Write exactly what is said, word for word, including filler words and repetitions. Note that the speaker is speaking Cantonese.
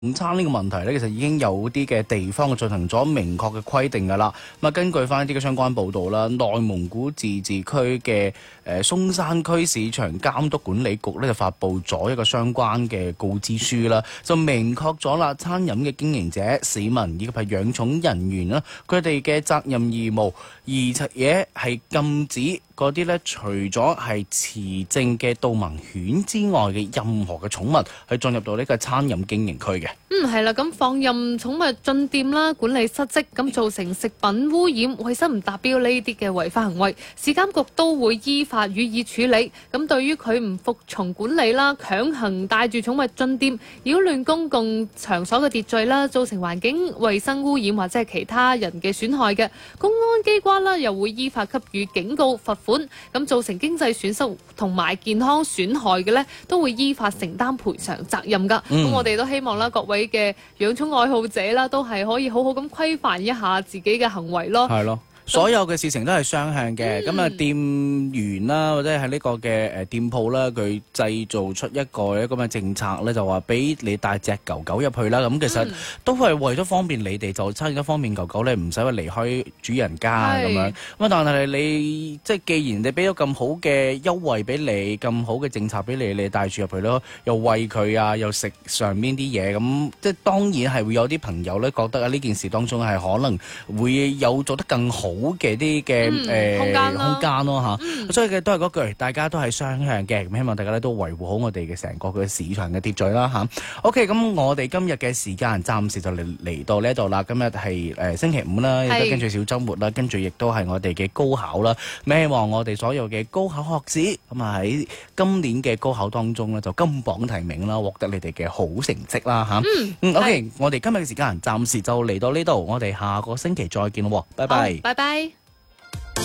午餐呢個問題咧，其實已經有啲嘅地方進行咗明確嘅規定㗎啦。咁啊，根據翻一啲嘅相關報導啦，內蒙古自治區嘅誒松山區市場監督管理局咧就發布咗一個相關嘅告知書啦，就明確咗啦，餐飲嘅經營者、市民以及係養寵人員啦，佢哋嘅責任義務，而且係禁止嗰啲咧，除咗係持證嘅導盲犬之外嘅任何嘅寵物，係進入到呢個餐飲經營區嘅。 嗯，係啦，咁放任寵物進店啦，管理失職，咁造成食品污染、衞生唔達標呢啲嘅違法行為，市監局都會依法予以處理。咁對於佢唔服從管理啦，強行帶住寵物進店，擾亂公共場所嘅秩序啦，造成環境衞生污染或者係其他人嘅損害嘅，公安機關啦又會依法給予警告、罰款。咁造成經濟損失同埋健康損害嘅呢，都會依法承擔賠償責任㗎。咁、嗯、我哋都希望啦，各位嘅養寵愛好者啦，都係可以好好咁規範一下自己嘅行為咯。 係咯。所有嘅事情都係雙向嘅，咁啊、嗯、店員啦，或者係呢個嘅誒店鋪啦，佢製造出一個一個咁嘅政策咧，就話俾你帶隻狗狗入去啦。咁其實都係為咗方便你哋就餐，一方面狗狗咧唔使話離開主人家咁樣。咁但係你即係既然你俾咗咁好嘅優惠俾你，咁好嘅政策俾你，你帶住入去咯，又餵佢啊，又食上面啲嘢，咁即係當然係會有啲朋友咧覺得啊呢件事當中係可能會有做得更好好嘅啲嘅誒空間空間咯嚇，嗯、所以嘅都係嗰句，大家都係雙向嘅，咁希望大家咧都維護好我哋嘅成個嘅市場嘅秩序啦嚇。OK，咁我哋今日嘅時間暫時就嚟嚟到呢度啦。今日係誒星期五啦，亦都跟住小週末啦，跟住亦都係我哋嘅高考啦。咁希望我哋所有嘅高考學子咁啊喺今年嘅高考當中咧就金榜題名啦，獲得你哋嘅好成績啦嚇。嗯，嗯，OK，我哋今日嘅時間暫時就嚟到呢度，我哋下個星期再見咯，拜拜， 拜拜。